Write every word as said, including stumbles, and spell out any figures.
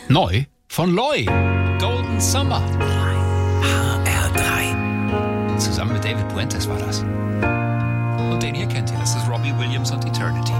Neu von Loy. Golden Summer. H R drei. Zusammen mit David Puentes war das. Und den hier kennt ihr, das ist Robbie Williams und Eternity.